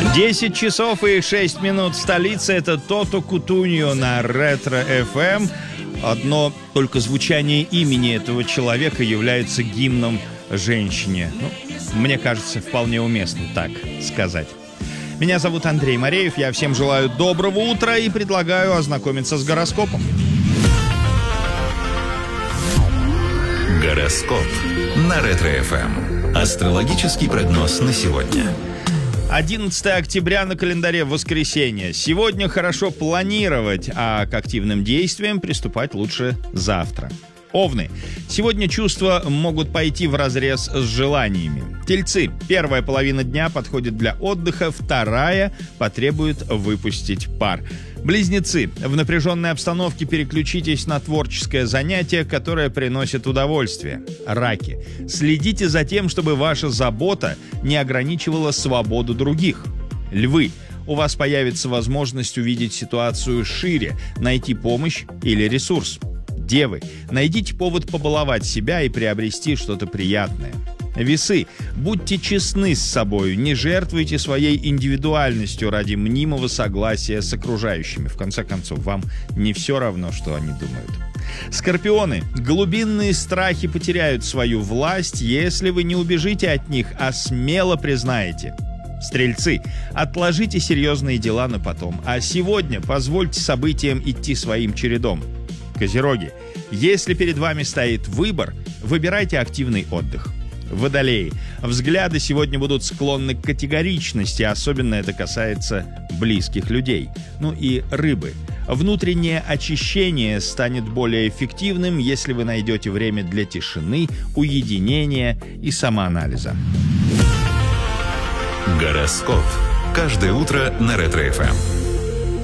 10 часов и 6 минут в столице. Это Тото Кутуньо на Ретро-ФМ. Одно только звучание имени этого человека является гимном женщине. Мне кажется, вполне уместно так сказать. Меня зовут Андрей Мореев. Я всем желаю доброго утра и предлагаю ознакомиться с гороскопом. Гороскоп на Ретро-ФМ. Астрологический прогноз на сегодня. 11 октября на календаре, воскресенье. Сегодня хорошо планировать, а к активным действиям приступать лучше завтра. Овны. Сегодня чувства могут пойти вразрез с желаниями. Тельцы. Первая половина дня подходит для отдыха, вторая потребует выпустить пар. Близнецы. В напряженной обстановке переключитесь на творческое занятие, которое приносит удовольствие. Раки. Следите за тем, чтобы ваша забота не ограничивала свободу других. Львы. У вас появится возможность увидеть ситуацию шире, найти помощь или ресурс. Девы. Найдите повод побаловать себя и приобрести что-то приятное. Весы. Будьте честны с собой, не жертвуйте своей индивидуальностью ради мнимого согласия с окружающими. В конце концов, вам не все равно, что они думают. Скорпионы. Глубинные страхи потеряют свою власть, если вы не убежите от них, а смело признаете. Стрельцы. Отложите серьезные дела на потом, а сегодня позвольте событиям идти своим чередом. Козероги. Если перед вами стоит выбор, выбирайте активный отдых. Водолеи. Взгляды сегодня будут склонны к категоричности, особенно это касается близких людей. И рыбы. Внутреннее очищение станет более эффективным, если вы найдете время для тишины, уединения и самоанализа. Гороскоп. Каждое утро на Ретро-ФМ.